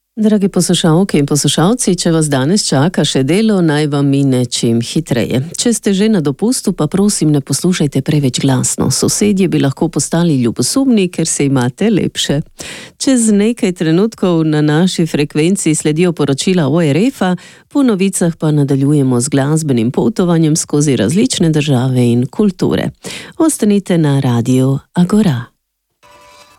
Dragi poslušalke in poslušalci, če vas danes čaka še delo, naj vam mine čim hitreje. Če ste že na dopustu, pa prosim, ne poslušajte preveč glasno. Sosedje bi lahko postali ljubosumni, ker se imate lepše. Čez nekaj trenutkov na naši frekvenci sledijo poročila ORF-a, po novicah pa nadaljujemo z glasbenim potovanjem skozi različne države in kulture. Ostanite na Radiu Agora.